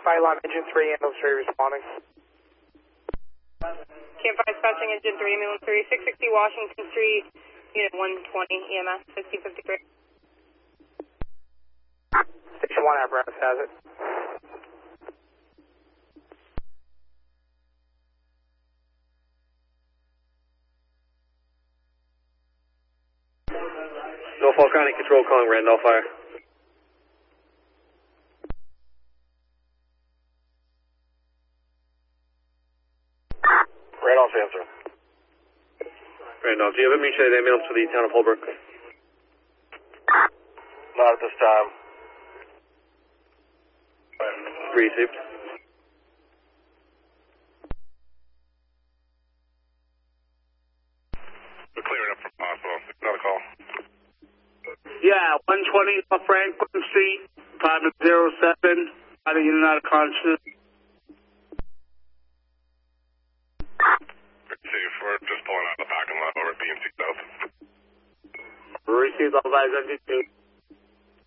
Fire alarm, engine 3, ambulance 3 responding. Campfire dispatching, engine 3, ambulance 3, 660 Washington Street, unit 120, EMS, 6053. Station 1 apparatus has it. Norfolk County Control calling Randolph Fire. Randolph answer. Randolph, do you have a mutual aid ambulance for the town of Holbrook? Not at this time. Received. We're clearing up from hospital. Another call. Yeah, 120 off Franklin Street, 507, out of unit out of consciousness. We're just pulling out the parking lot over at BMC South. Received all guys on 2.